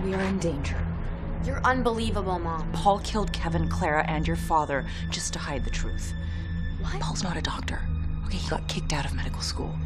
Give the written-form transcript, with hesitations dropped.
We are in danger. You're unbelievable, Mom. Paul killed Kevin, Clara, and your father just to hide the truth. What? Paul's not a doctor. Okay, he got kicked out of medical school.